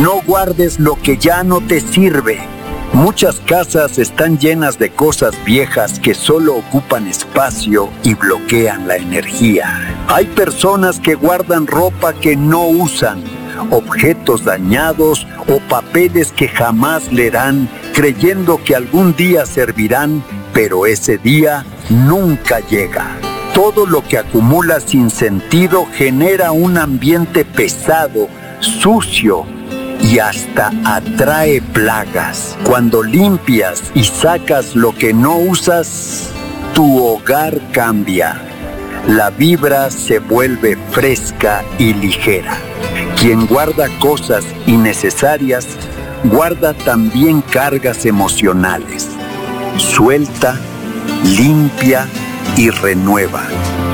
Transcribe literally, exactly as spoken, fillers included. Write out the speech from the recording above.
No guardes lo que ya no te sirve. Muchas casas están llenas de cosas viejas que solo ocupan espacio y bloquean la energía. Hay personas que guardan ropa que no usan, objetos dañados o papeles que jamás leerán, creyendo que algún día servirán, pero ese día nunca llega. Todo lo que acumula sin sentido genera un ambiente pesado, sucio y hasta atrae plagas. Cuando limpias y sacas lo que no usas, tu hogar cambia. La vibra se vuelve fresca y ligera. Quien guarda cosas innecesarias, guarda también cargas emocionales. Suelta, limpia y renueva.